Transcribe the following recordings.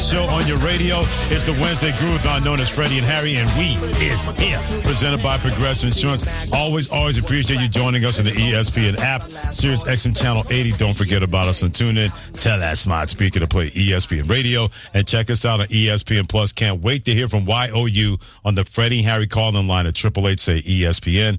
show on your radio. It's the Wednesday Groove-thon known as Freddie and Harry, and we is here. Presented by Progressive Insurance. Always appreciate you joining us in the ESPN app. Sirius XM Channel 80. Don't forget about us on TuneIn. Tell that smart speaker to play ESPN Radio. And check us out on ESPN Plus. Can't wait to hear from YOU on the Freddie and Harry call-in line at 888-SAY-ESPN,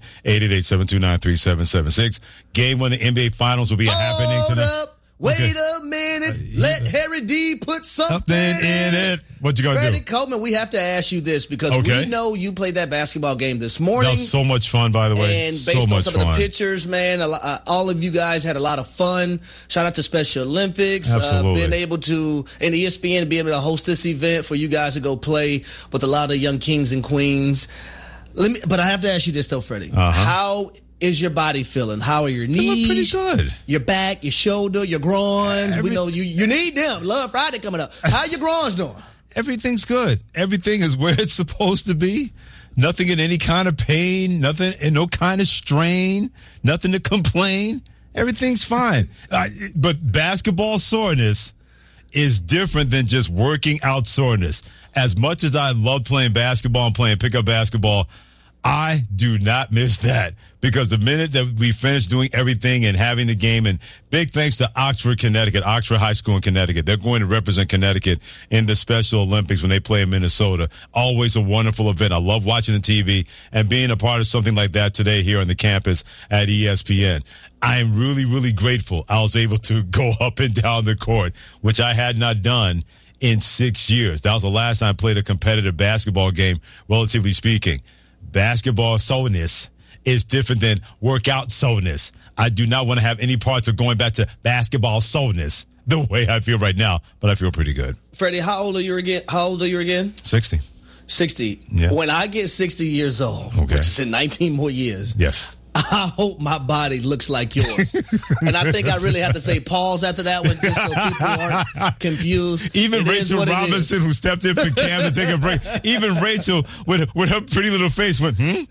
888-729-3776. Game 1 of the NBA Finals will be happening tonight. Wait a minute. Let Harry D put something in it. What you going to do? Freddie Coleman, we have to ask you this because we know you played that basketball game this morning. That was so much fun, by the way. And based on some of the pictures, man, all of you guys had a lot of fun. Shout out to Special Olympics. Being able to, and ESPN, be able to host this event for you guys to go play with a lot of young kings and queens. But I have to ask you this, though, Freddie. How is your body feeling? How are your knees? Pretty good. Your back, your shoulder, your groins. We know you need them. Love Friday coming up. How your groins doing? Everything's good. Everything is where it's supposed to be. Nothing in any kind of pain. Nothing in no kind of strain. Nothing to complain. Everything's fine. But basketball soreness is different than just working out soreness. As much as I love playing basketball and playing pickup basketball, I do not miss that because the minute that we finish doing everything and having the game, and big thanks to Oxford High School in Connecticut. They're going to represent Connecticut in the Special Olympics when they play in Minnesota. Always a wonderful event. I love watching the TV and being a part of something like that today here on the campus at ESPN. I am really, really grateful I was able to go up and down the court, which I had not done in 6 years. That was the last time I played a competitive basketball game, relatively speaking. Basketball soreness is different than workout soreness. I do not want to have any parts of going back to basketball soreness the way I feel right now, but I feel pretty good. Freddie, how old are you again? 60. 60. Yeah. When I get 60 years old, which is in 19 more years. Yes. I hope my body looks like yours. And I think I really have to say pause after that one just so people aren't confused. Even Rachel Robinson, who stepped in for Cam to take a break, even Rachel with her pretty little face went, Let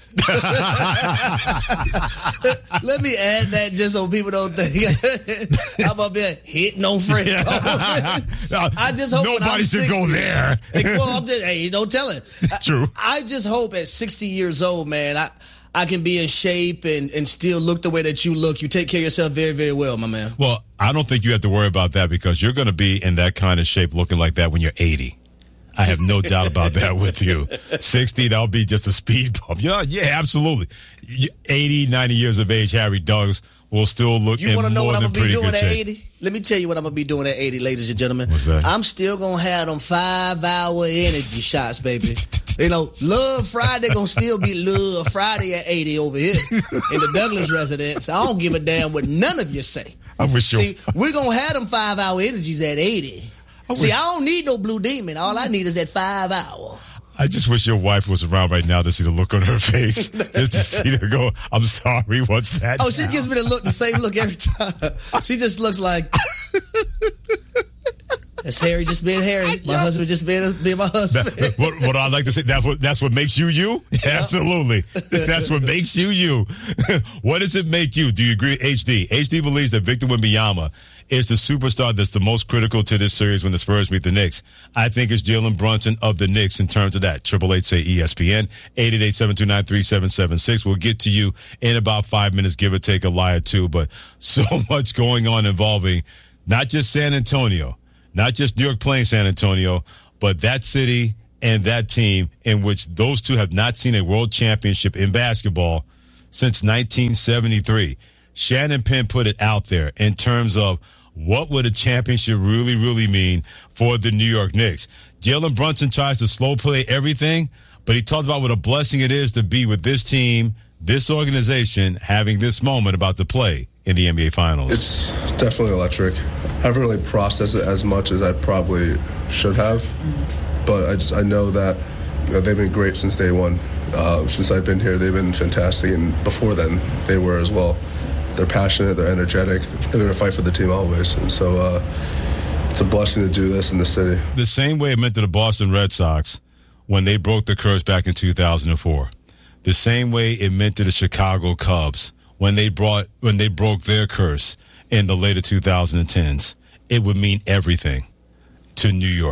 me add that just so people don't think I'm up here hitting on Freddie. I just hope nobody should go there. Well, hey, don't tell it. True. I just hope at 60 years old, man, I can be in shape and still look the way that you look. You take care of yourself very, very well, my man. Well, I don't think you have to worry about that because you're going to be in that kind of shape looking like that when you're 80. I have no doubt about that with you. 60, that'll be just a speed bump. Yeah, absolutely. 80, 90 years of age, Harry Douglas will still look in more than pretty good shape. You want to know what I'm going to be doing at 80? Let me tell you what I'm going to be doing at 80, ladies and gentlemen. What's that? I'm still going to have them 5-hour energy shots, baby. Love Friday going to still be Love Friday at 80 over here in the Douglas residence. I don't give a damn what none of you say. See, we're going to have them 5-hour energies at 80. I don't need no Blue Demon. All I need is that 5 hour. I just wish your wife was around right now to see the look on her face. Just to see her go, I'm sorry, what's that? Oh, she gives me the same look every time. She just looks like... That's Harry just being Harry. My husband just being my husband. What I like to say, that's what makes you you? Yeah. Absolutely. That's what makes you you. What does it make you? Do you agree with HD? HD believes that Victor Wembanyama is the superstar that's the most critical to this series when the Spurs meet the Knicks. I think it's Jalen Brunson of the Knicks in terms of that. 888-SAY-ESPN, 888-729-3776. We'll get to you in about 5 minutes, give or take a lie or two, but so much going on involving not just San Antonio, not just New York playing San Antonio, but that city and that team in which those two have not seen a world championship in basketball since 1973. Shannon Penn put it out there in terms of what would a championship really, really mean for the New York Knicks. Jalen Brunson tries to slow play everything, but he talked about what a blessing it is to be with this team, this organization, having this moment about to play in the NBA Finals. It's definitely electric. I haven't really processed it as much as I probably should have, but I know that they've been great since day one. Since I've been here, they've been fantastic, and before then, they were as well. They're passionate, they're energetic, they're going to fight for the team always, and so it's a blessing to do this in the city. The same way it meant to the Boston Red Sox when they broke the curse back in 2004. The same way it meant to the Chicago Cubs when they broke their curse in the later 2010s. It would mean everything to New York.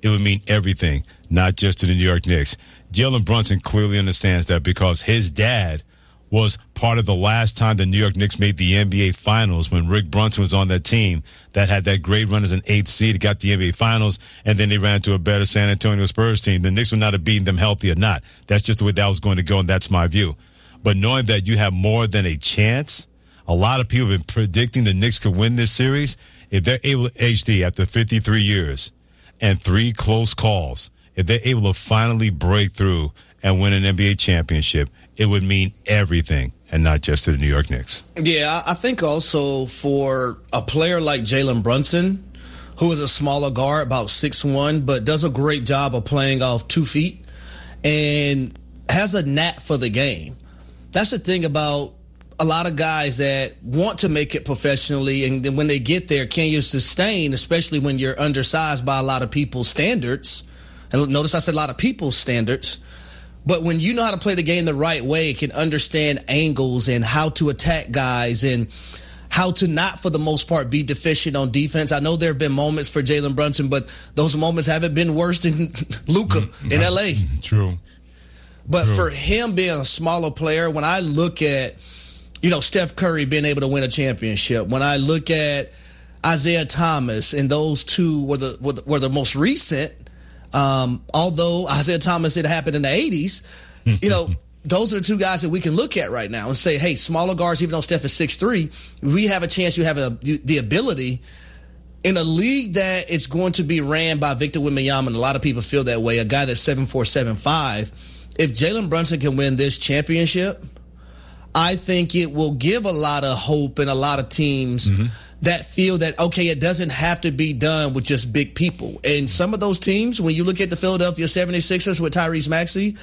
it would mean everything, not just to the New York Knicks. Jalen Brunson clearly understands that because his dad was part of the last time the New York Knicks made the NBA Finals when Rick Brunson was on that team that had that great run as an 8th seed, got the NBA Finals, and then they ran into a better San Antonio Spurs team. The Knicks would not have beaten them healthy or not. That's just the way that was going to go, and that's my view. But knowing that you have more than a chance, a lot of people have been predicting the Knicks could win this series. If they're able to, HD, after 53 years and 3 close calls, if they're able to finally break through and win an NBA championship, it would mean everything and not just to the New York Knicks. Yeah, I think also for a player like Jalen Brunson, who is a smaller guard, about 6'1", but does a great job of playing off 2 feet and has a knack for the game. That's the thing about a lot of guys that want to make it professionally, and then when they get there, can you sustain, especially when you're undersized by a lot of people's standards? And notice I said a lot of people's standards. But when you know how to play the game the right way, can understand angles and how to attack guys and how to not, for the most part, be deficient on defense. I know there have been moments for Jalen Brunson, but those moments haven't been worse than Luka in L.A. True. But for him being a smaller player, when I look at, Steph Curry being able to win a championship, when I look at Isaiah Thomas, and those two were the most recent, although Isaiah Thomas, it happened in the 80s, those are the two guys that we can look at right now and say, hey, smaller guards, even though Steph is 6'3", we have a chance, you have the ability in a league that it's going to be ran by Victor Wembanyama, and a lot of people feel that way, a guy that's 7'4", 7'5". If Jalen Brunson can win this championship, I think it will give a lot of hope in a lot of teams that feel that, okay, it doesn't have to be done with just big people. And some of those teams, when you look at the Philadelphia 76ers with Tyrese Maxey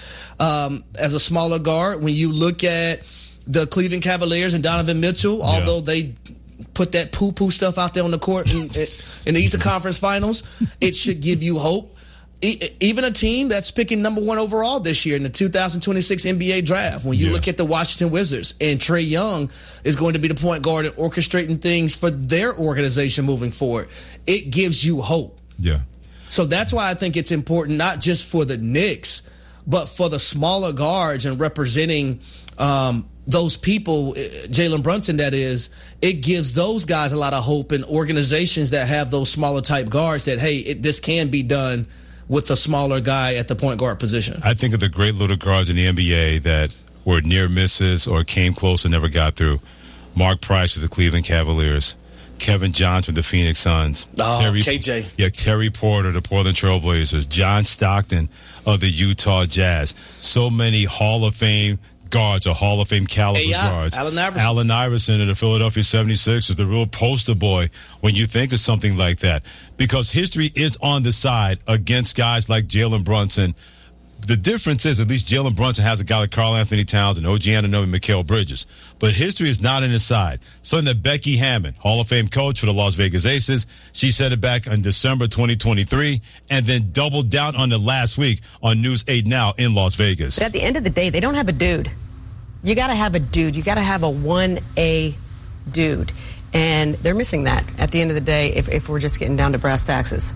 as a smaller guard, when you look at the Cleveland Cavaliers and Donovan Mitchell, although they put that poo-poo stuff out there on the court in the Eastern Conference Finals, it should give you hope. Even a team that's picking number 1 overall this year in the 2026 NBA draft, when you look at the Washington Wizards, and Trae Young is going to be the point guard and orchestrating things for their organization moving forward, it gives you hope. Yeah. So that's why I think it's important, not just for the Knicks, but for the smaller guards and representing those people, Jalen Brunson, that is, it gives those guys a lot of hope, and organizations that have those smaller type guards that, hey, this can be done with a smaller guy at the point guard position. I think of the great little guards in the NBA that were near misses or came close and never got through. Mark Price with the Cleveland Cavaliers, Kevin Johnson with the Phoenix Suns. KJ. Yeah, Terry Porter, the Portland Trailblazers, John Stockton of the Utah Jazz. So many Hall of Fame guards or Hall of Fame caliber guards. Allen Iverson of the Philadelphia 76ers is the real poster boy when you think of something like that, because history is on the side against guys like Jalen Brunson. The difference is at least Jalen Brunson has a guy like Karl Anthony Towns and OG Anunoby and Mikal Bridges, but history is not on his side. Something that Becky Hammon, Hall of Fame coach for the Las Vegas Aces, she said it back in December 2023 and then doubled down on it last week on News 8 Now in Las Vegas. But at the end of the day, they don't have a dude. You got to have a dude. You got to have a 1A dude. And they're missing that at the end of the day if we're just getting down to brass taxes.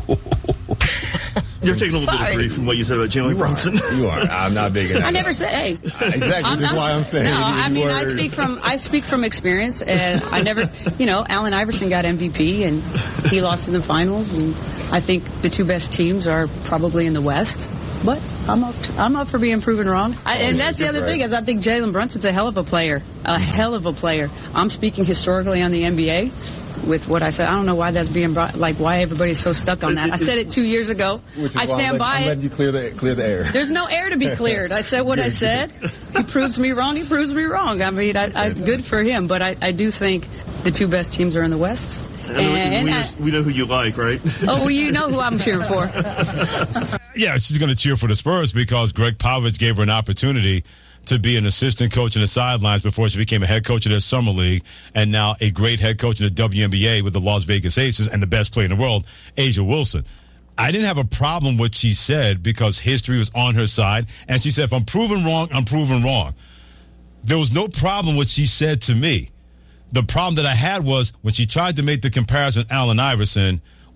You're taking a little bit of grief from what you said about Jalen Brunson. You are. I'm not big enough. I never said, hey. Exactly. That's why I'm saying. No, I mean, I speak from experience, and I never, Allen Iverson got MVP, and he lost in the finals, and I think the two best teams are probably in the West. But I'm up for being proven wrong. And that's the other thing, is I think Jalen Brunson's a hell of a player. A hell of a player. I'm speaking historically on the NBA. With what I said, I don't know why that's being brought, why everybody's so stuck on that. I said it 2 years ago. I stand by it. I'm letting you clear the air. There's no air to be cleared. I said what I said. He proves me wrong. He proves me wrong. I mean, good for him. But I do think the two best teams are in the West. We know who you like, right? Oh, well, you know who I'm cheering for. Yeah, she's going to cheer for the Spurs because Greg Popovich gave her an opportunity to be an assistant coach in the sidelines before she became a head coach of the Summer League, and now a great head coach in the WNBA with the Las Vegas Aces and the best player in the world, A'ja Wilson. I didn't have a problem with what she said because history was on her side, and she said, if I'm proven wrong, I'm proven wrong. There was no problem with what she said to me. The problem that I had was when she tried to make the comparison Allen Iverson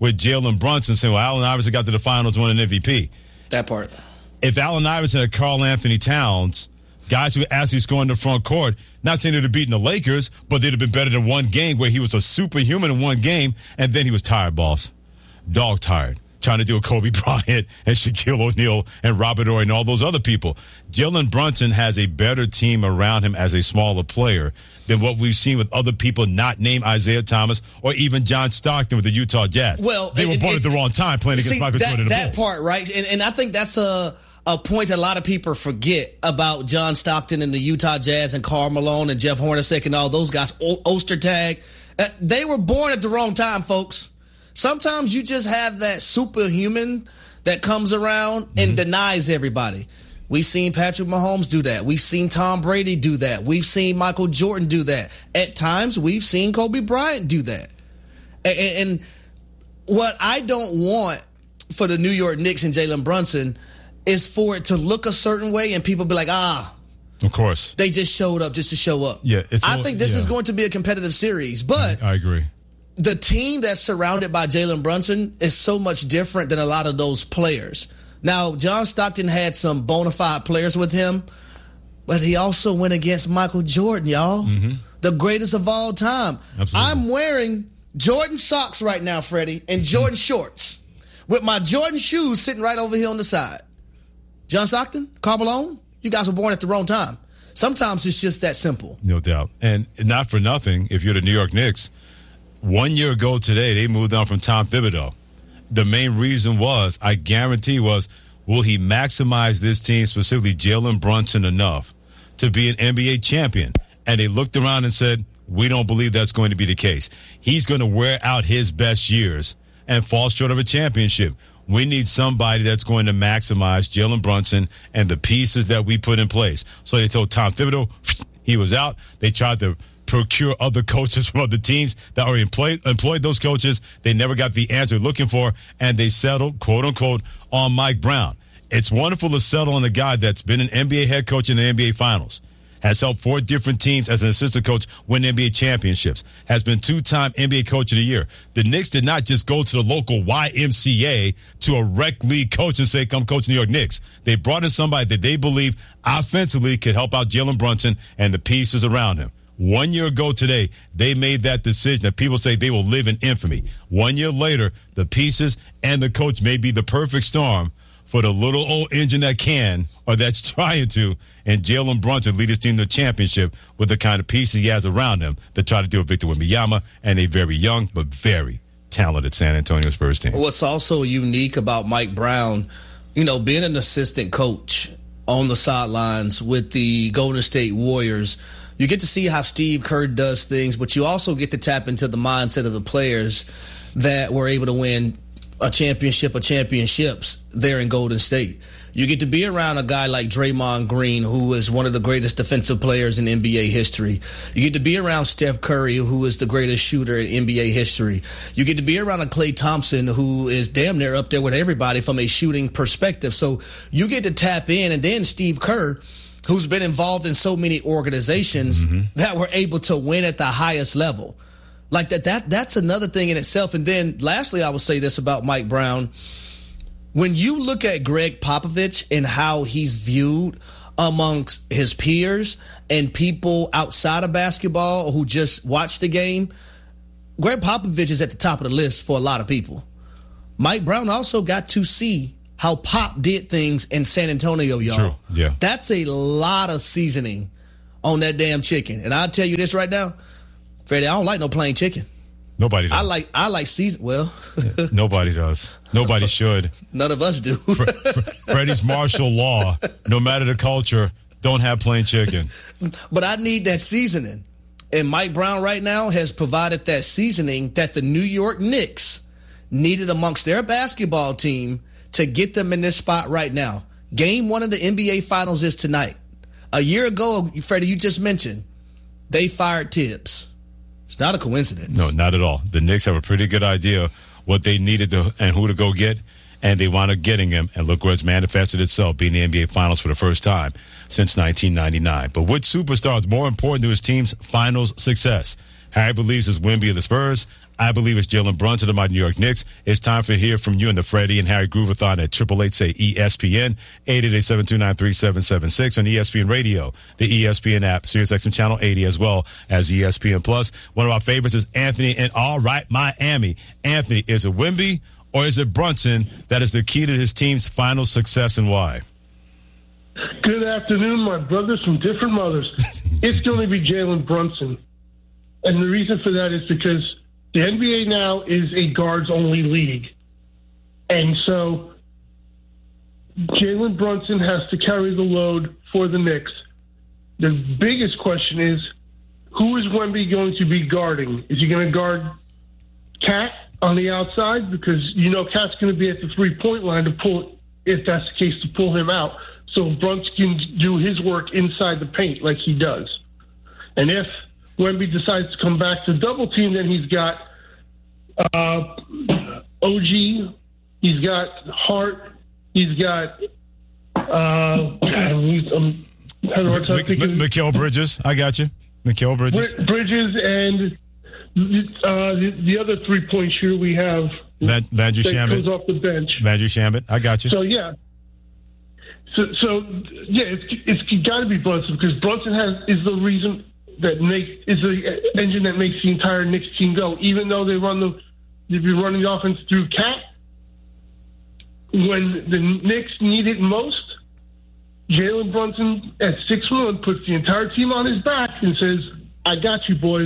with Jalen Brunson saying, well, Allen Iverson got to the finals, won an MVP. That part. If Allen Iverson had Karl Anthony Towns, guys who actually score in the front court, not saying they'd have beaten the Lakers, but they'd have been better than one game where he was a superhuman in one game, and then he was tired, boss. Dog tired. Trying to do a Kobe Bryant and Shaquille O'Neal and Robert Horry and all those other people. Jalen Brunson has a better team around him as a smaller player than what we've seen with other people not named Isaiah Thomas or even John Stockton with the Utah Jazz. Well, they were born at the wrong time playing against Michael Jordan and the that Bulls. part, right? And I think that's a point a lot of people forget about John Stockton and the Utah Jazz and Karl Malone and Jeff Hornacek and all those guys, Ostertag. They were born at the wrong time, folks. Sometimes you just have that superhuman that comes around and denies everybody. We've seen Patrick Mahomes do that. We've seen Tom Brady do that. We've seen Michael Jordan do that. At times, we've seen Kobe Bryant do that. And what I don't want for the New York Knicks and Jalen Brunson is for it to look a certain way and people be like, of course, they just showed up just to show up. Yeah, I think this is going to be a competitive series, but I agree. The team that's surrounded by Jalen Brunson is so much different than a lot of those players. Now, John Stockton had some bona fide players with him, but he also went against Michael Jordan, y'all. The greatest of all time. Absolutely. I'm wearing Jordan socks right now, Freddie, and Jordan shorts with my Jordan shoes sitting right over here on the side. John Stockton, Karl Malone, you guys were born at the wrong time. Sometimes it's just that simple. No doubt. And not for nothing, if you're the New York Knicks, 1 year ago today, they moved on from Tom Thibodeau. The main reason was, I guarantee was, will he maximize this team, specifically Jalen Brunson, enough to be an NBA champion? And they looked around and said, we don't believe that's going to be the case. He's going to wear out his best years and fall short of a championship. We need somebody that's going to maximize Jalen Brunson and the pieces that we put in place. So they told Tom Thibodeau he was out. They tried to procure other coaches from other teams that already employed those coaches. They never got the answer they're looking for, and they settled, quote unquote, on Mike Brown. It's wonderful to settle on a guy that's been an NBA head coach in the NBA Finals, has helped 4 different teams as an assistant coach win NBA championships, has been 2-time NBA Coach of the Year. The Knicks did not just go to the local YMCA to a rec league coach and say, come coach New York Knicks. They brought in somebody that they believe offensively could help out Jalen Brunson and the pieces around him. 1 year ago today, they made that decision that people say they will live in infamy. 1 year later, the pieces and the coach may be the perfect storm for the little old engine that can, or that's trying to, and Jalen Brunson lead his team to the championship with the kind of pieces he has around him to try to do with Victor Wembanyama and a very young but very talented San Antonio Spurs team. What's also unique about Mike Brown, being an assistant coach on the sidelines with the Golden State Warriors, you get to see how Steve Kerr does things, but you also get to tap into the mindset of the players that were able to win a championship or championships there in Golden State. You get to be around a guy like Draymond Green, who is one of the greatest defensive players in NBA history. You get to be around Steph Curry, who is the greatest shooter in NBA history. You get to be around a Klay Thompson, who is damn near up there with everybody from a shooting perspective. So you get to tap in, and then Steve Kerr, who's been involved in so many organizations that were able to win at the highest level. Like that's another thing in itself. And then lastly, I will say this about Mike Brown. When you look at Greg Popovich and how he's viewed amongst his peers and people outside of basketball who just watch the game, Greg Popovich is at the top of the list for a lot of people. Mike Brown also got to see how Pop did things in San Antonio, y'all. True. Yeah. That's a lot of seasoning on that damn chicken. And I'll tell you this right now, Freddie, I don't like no plain chicken. Nobody does. I like season. Well, nobody does. Nobody should. None of us do. Freddie's martial law, no matter the culture, don't have plain chicken. But I need that seasoning. And Mike Brown right now has provided that seasoning that the New York Knicks needed amongst their basketball team to get them in this spot right now. Game 1 of the NBA Finals is tonight. A year ago, Freddie, you just mentioned, they fired Tibbs. It's not a coincidence. No, not at all. The Knicks have a pretty good idea what they needed to and who to go get, and they wound up getting him. And look where it's manifested itself, being the NBA Finals for the first time since 1999. But which superstar is more important to his team's finals success? Harry believes it's Wemby of the Spurs. I believe it's Jalen Brunson of my New York Knicks. It's time for hear from you in the Freddie and Harry Groovathon at 888 say ESPN 888-729-3776 on ESPN Radio, the ESPN app, SiriusXM Channel 80, as well as ESPN Plus. One of our favorites is Anthony in All Right Miami. Anthony, is it Wemby or is it Brunson that is the key to his team's final success, and why? Good afternoon, my brothers from different mothers. It's going to be Jalen Brunson. And the reason for that is because the NBA now is a guards-only league. And so Jalen Brunson has to carry the load for the Knicks. The biggest question is, who is Wemby going to be guarding? Is he going to guard Cat on the outside? Because you know Cat's going to be at the three-point line to pull, if that's the case, to pull him out. So Brunson can do his work inside the paint like he does. And if Wemby decides to come back to double team, then he's got OG, he's got Hart, he's got Mikal Bridges. I got you. Mikal Bridges. Bridges and the other 3-point shooter we have. Landry Shamet comes off the bench. Landry Shamet. I got you. So yeah. So it's got to be Brunson, because Brunson is the reason that is the engine that makes the entire Knicks team go. Even though they've been running the offense through Cat, when the Knicks need it most, Jalen Brunson at 6'1" puts the entire team on his back and says, "I got you, boys."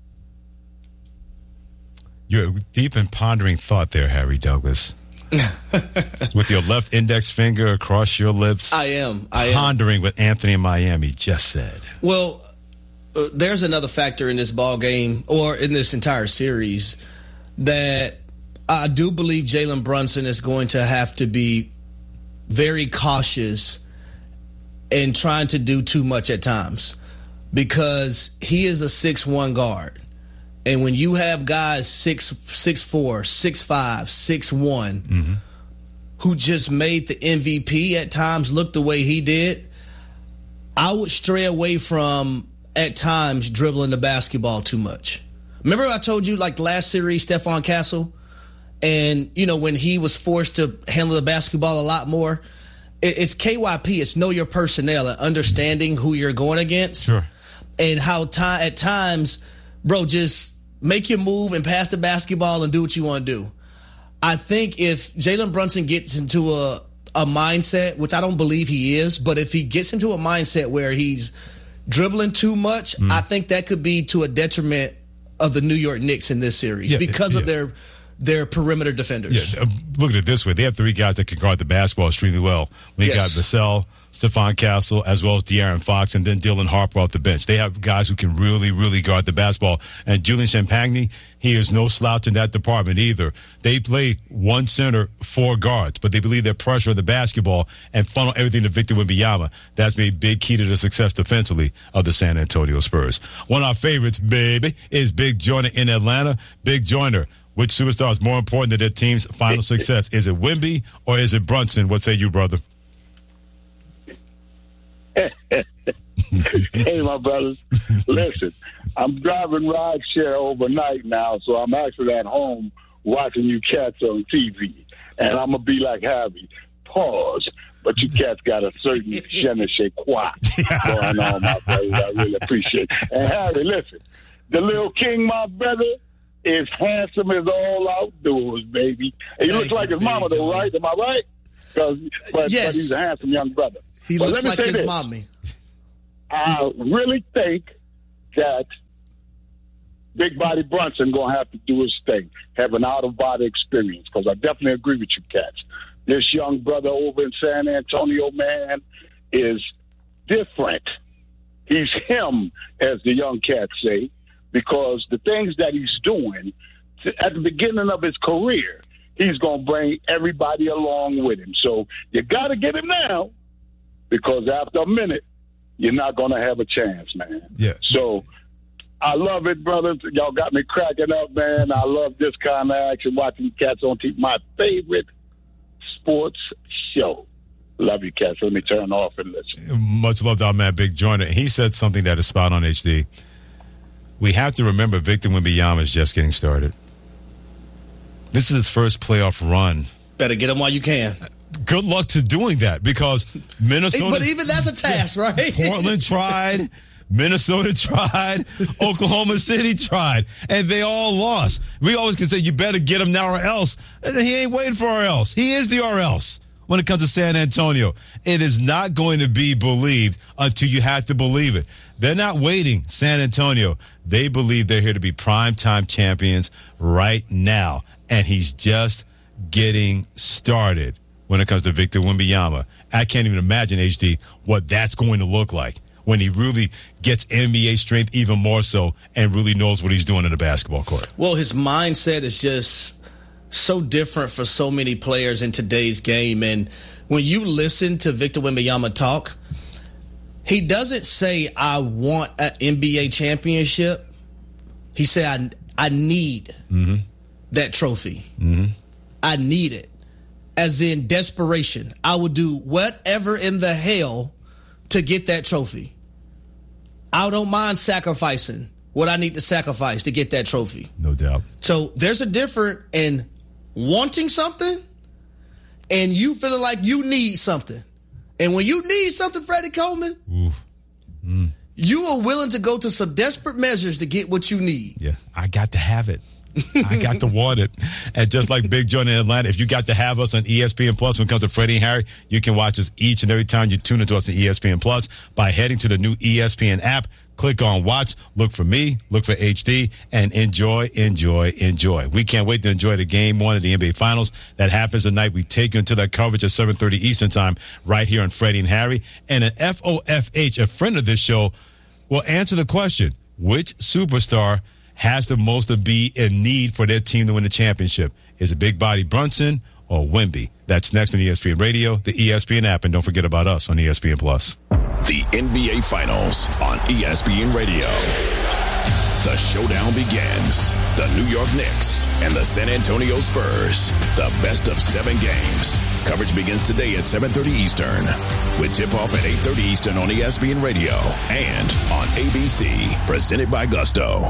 You're deep in pondering thought there, Harry Douglas. With your left index finger across your lips. I am pondering what Anthony in Miami just said. Well, there's another factor in this ball game, or in this entire series, that I do believe Jalen Brunson is going to have to be very cautious in trying to do too much at times, because he is a 6'1" guard. And when you have guys 6'4", 6'5", 6'1", who just made the MVP at times look the way he did, I would stray away from, at times, dribbling the basketball too much. Remember I told you, like, last series, Stephon Castle, and, you know, when he was forced to handle the basketball a lot more, it's KYP, it's know your personnel and understanding who you're going against. Sure. And how at times, bro, just make your move and pass the basketball and do what you want to do. I think if Jalen Brunson gets into a mindset, which I don't believe he is, but if he gets into a mindset where he's dribbling too much, I think that could be to a detriment of the New York Knicks in this series because of their perimeter defenders. Yeah, look at it this way. They have three guys that can guard the basketball extremely well. We got Vassell, Stephon Castle, as well as De'Aaron Fox, and then Dylan Harper off the bench. They have guys who can really, really guard the basketball. And Julian Champagny, he is no slouch in that department either. They play one center, four guards, but they believe their pressure of the basketball and funnel everything to Victor Wembanyama. That's been a big key to the success defensively of the San Antonio Spurs. One of our favorites, baby, is Big Joyner in Atlanta. Big Joyner, which superstar is more important to their team's final success? Is it Wemby or is it Brunson? What say you, brother? Hey, my brothers. Listen, I'm driving rideshare overnight now, so I'm actually at home watching you cats on TV. And I'm going to be like Harvey. Pause. But you cats got a certain je ne sais quoi going on, my brothers. I really appreciate it. And Harry, listen, the little king, my brother, is handsome as all outdoors, baby. And he looks like his mama, though, right? Am I right? But he's a handsome young brother. He looks like his mommy. I really think that Big Body Brunson going to have to do his thing, have an out-of-body experience, because I definitely agree with you, cats. This young brother over in San Antonio, man, is different. He's him, as the young cats say, because the things that he's doing at the beginning of his career, he's going to bring everybody along with him. So you got to get him now, because after a minute, you're not going to have a chance, man. Yeah. So I love it, brothers. Y'all got me cracking up, man. I love this kind of action, watching cats on TV. My favorite sports show. Love you, cats. Let me turn off and listen. Much love to our man, Big Joyner. He said something that is spot on, HD. we have to remember Victor Wembanyama is just getting started. This is his first playoff run. Better get him while you can. Good luck to doing that because Minnesota. But even that's a task, right? Portland tried. Minnesota tried. Oklahoma City tried. And they all lost. We always can say, you better get him now or else. And he ain't waiting for or else. He is the or else when it comes to San Antonio. It is not going to be believed until you have to believe it. They're not waiting, San Antonio. They believe they're here to be primetime champions right now. And he's just getting started when it comes to Victor Wembanyama. I can't even imagine, HD, what that's going to look like when he really gets NBA strength even more so and really knows what he's doing in the basketball court. Well, his mindset is just so different for so many players in today's game. And when you listen to Victor Wembanyama talk, he doesn't say, I want an NBA championship. He said, I need that trophy. I need it. As in desperation. I would do whatever in the hell to get that trophy. I don't mind sacrificing what I need to sacrifice to get that trophy. No doubt. So there's a difference in wanting something and you feeling like you need something. And when you need something, Freddie Coleman, you are willing to go to some desperate measures to get what you need. Yeah, I got to have it. I got to want it. And just like Big John in Atlanta, if you got to have us on ESPN Plus when it comes to Freddie and Harry, you can watch us each and every time you tune into us on ESPN Plus by heading to the new ESPN app. Click on Watch, look for me, look for HD, and enjoy. We can't wait to enjoy the Game 1 of the NBA Finals. That happens tonight. We take you into that coverage at 7:30 Eastern Time right here on Freddie and Harry. And an FOFH, a friend of this show, will answer the question, which superstar has the most to be in need for their team to win the championship? Is it Big Body Brunson or Wemby? That's next on ESPN Radio, the ESPN app, and don't forget about us on ESPN Plus. The NBA Finals on ESPN Radio. The showdown begins. The New York Knicks and the San Antonio Spurs. The best of 7 games. Coverage begins today at 7:30 Eastern. With tip-off at 8:30 Eastern on ESPN Radio and on ABC. Presented by Gusto.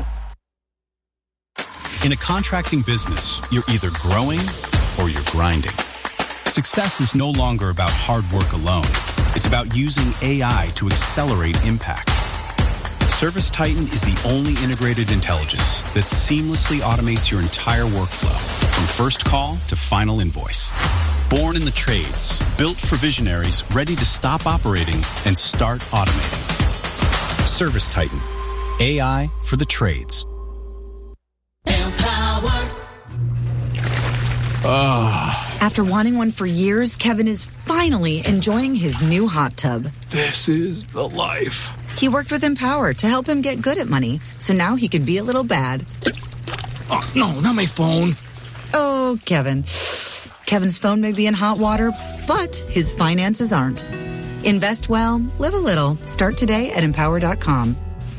In a contracting business, you're either growing or you're grinding. Success is no longer about hard work alone. It's about using AI to accelerate impact. ServiceTitan is the only integrated intelligence that seamlessly automates your entire workflow, from first call to final invoice. Born in the trades, built for visionaries ready to stop operating and start automating. ServiceTitan, AI for the trades. After wanting one for years, Kevin is finally enjoying his new hot tub. This is the life. He worked with Empower to help him get good at money, so now he can be a little bad. Oh, no, not my phone. Oh, Kevin. Kevin's phone may be in hot water, but his finances aren't. Invest well, live a little. Start today at Empower.com.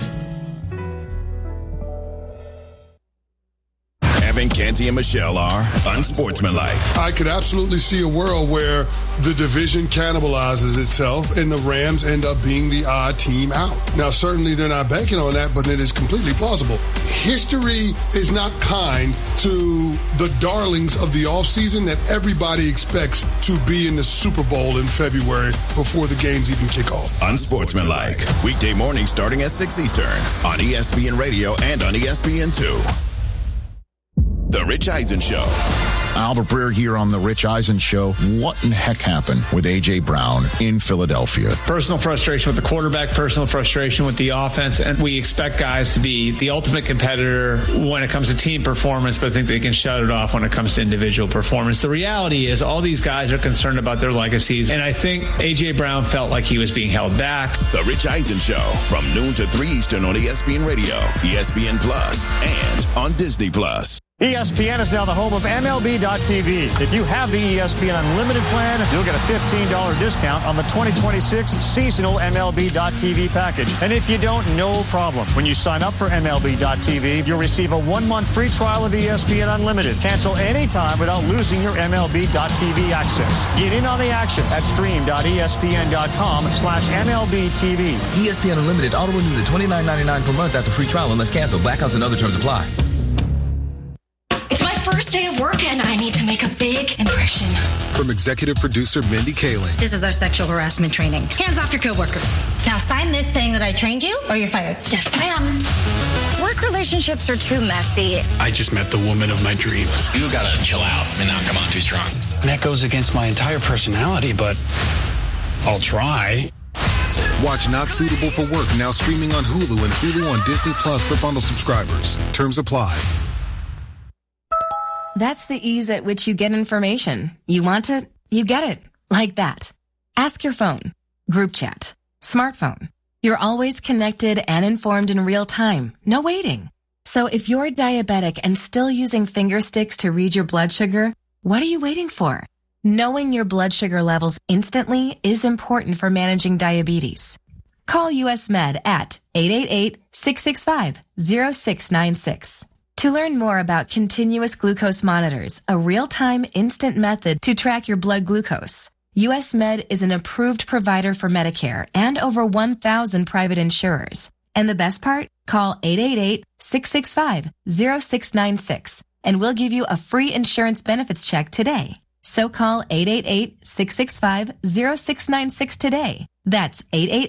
Canty and Michelle are unsportsmanlike. I could absolutely see a world where the division cannibalizes itself and the Rams end up being the odd team out. Now, certainly they're not banking on that, but it is completely plausible. History is not kind to the darlings of the offseason that everybody expects to be in the Super Bowl in February before the games even kick off. Unsportsmanlike. Weekday mornings starting at 6 Eastern on ESPN Radio and on ESPN2. The Rich Eisen Show. Albert Breer here on The Rich Eisen Show. What in the heck happened with A.J. Brown in Philadelphia? Personal frustration with the quarterback, personal frustration with the offense, and we expect guys to be the ultimate competitor when it comes to team performance, but I think they can shut it off when it comes to individual performance. The reality is all these guys are concerned about their legacies, and I think A.J. Brown felt like he was being held back. The Rich Eisen Show from noon to 3 Eastern on ESPN Radio, ESPN Plus, and on Disney Plus. ESPN is now the home of MLB.tv. If you have the ESPN Unlimited plan, you'll get a $15 discount on the 2026 seasonal MLB.tv package. And if you don't, no problem. When you sign up for MLB.tv, you'll receive a 1-month free trial of ESPN Unlimited. Cancel anytime without losing your MLB.tv access. Get in on the action at stream.espn.com/MLBTV. ESPN Unlimited auto renews at $29.99 per month after free trial unless canceled. Blackouts and other terms apply. First day of work and I need to make a big impression. From executive producer Mindy Kaling. This is our sexual harassment training. Hands off your coworkers. Now sign this saying that I trained you or you're fired. Yes, ma'am. Work relationships are too messy. I just met the woman of my dreams. You gotta chill out and not come on too strong. And that goes against my entire personality, but I'll try. Watch Not Suitable for Work now streaming on Hulu and Hulu on Disney Plus for bundle subscribers. Terms apply. That's the ease at which you get information. You want it, you get it. Like that. Ask your phone. Group chat. Smartphone. You're always connected and informed in real time. No waiting. So if you're diabetic and still using finger sticks to read your blood sugar, what are you waiting for? Knowing your blood sugar levels instantly is important for managing diabetes. Call US Med at 888-665-0696. To learn more about continuous glucose monitors, a real-time instant method to track your blood glucose, US Med is an approved provider for Medicare and over 1,000 private insurers. And the best part? Call 888-665-0696 and we'll give you a free insurance benefits check today. So call 888-665-0696 today. That's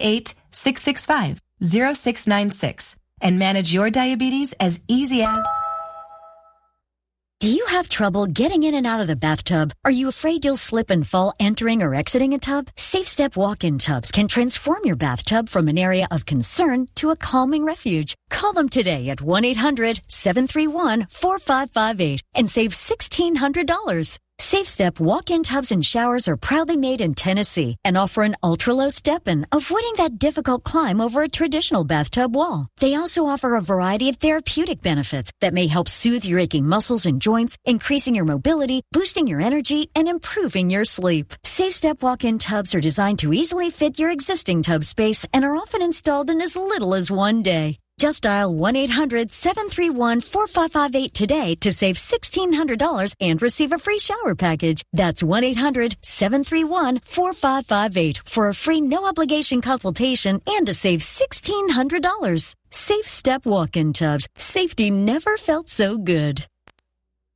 888-665-0696. And manage your diabetes as easy as... Do you have trouble getting in and out of the bathtub? Are you afraid you'll slip and fall entering or exiting a tub? SafeStep walk-in tubs can transform your bathtub from an area of concern to a calming refuge. Call them today at 1-800-731-4558 and save $1,600. SafeStep walk-in tubs and showers are proudly made in Tennessee and offer an ultra-low step-in, avoiding that difficult climb over a traditional bathtub wall. They also offer a variety of therapeutic benefits that may help soothe your aching muscles and joints, increasing your mobility, boosting your energy, and improving your sleep. SafeStep walk-in tubs are designed to easily fit your existing tub space and are often installed in as little as 1 day. Just dial 1-800-731-4558 today to save $1,600 and receive a free shower package. That's 1-800-731-4558 for a free no-obligation consultation and to save $1,600. SafeStep walk-in tubs. Safety never felt so good.